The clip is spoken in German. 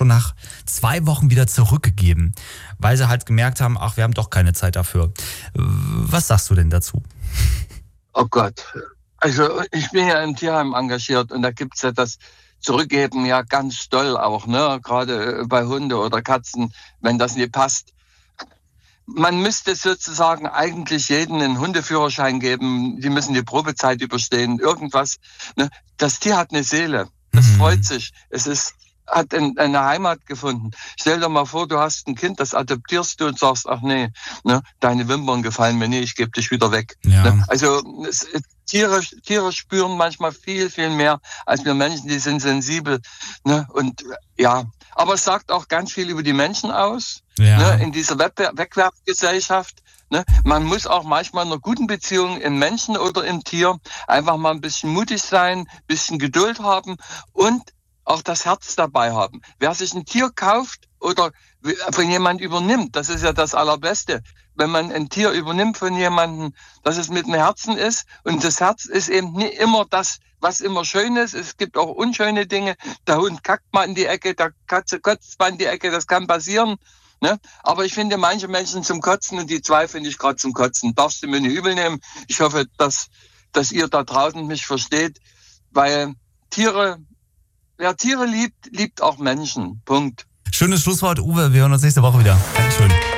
schon nach 2 Wochen wieder zurückgegeben, weil sie halt gemerkt haben, ach, wir haben doch keine Zeit dafür. Was sagst du denn dazu? Oh Gott. Also ich bin ja im Tierheim engagiert und da gibt's ja das Zurückgeben ja ganz doll auch, ne? Gerade bei Hunde oder Katzen, wenn das nicht passt. Man müsste sozusagen eigentlich jedem einen Hundeführerschein geben, die müssen die Probezeit überstehen, irgendwas. Ne? Das Tier hat eine Seele, das freut sich, hat eine Heimat gefunden. Stell dir mal vor, du hast ein Kind, das adoptierst du und sagst, ach nee, ne, deine Wimpern gefallen mir nicht, ich gebe dich wieder weg. Ja. Ne? Also Tiere spüren manchmal viel, viel mehr als wir Menschen, die sind sensibel. Ne? Und ja, aber es sagt auch ganz viel über die Menschen aus. Ja. Ne, in dieser Wegwerfgesellschaft. Ne, man muss auch manchmal in einer guten Beziehung im Menschen oder im Tier einfach mal ein bisschen mutig sein, ein bisschen Geduld haben und auch das Herz dabei haben. Wer sich ein Tier kauft oder von jemand übernimmt, das ist ja das Allerbeste. Wenn man ein Tier übernimmt von jemandem, dass es mit dem Herzen ist und das Herz ist eben nicht immer das, was immer schön ist. Es gibt auch unschöne Dinge. Der Hund kackt mal in die Ecke, der Katze kotzt mal in die Ecke, das kann passieren. Ne? Aber ich finde manche Menschen zum Kotzen und die 2 finde ich gerade zum Kotzen. Darfst du mir nicht übel nehmen? Ich hoffe, dass ihr da draußen mich versteht, weil wer Tiere liebt, liebt auch Menschen. Punkt. Schönes Schlusswort, Uwe. Wir hören uns nächste Woche wieder. Dankeschön.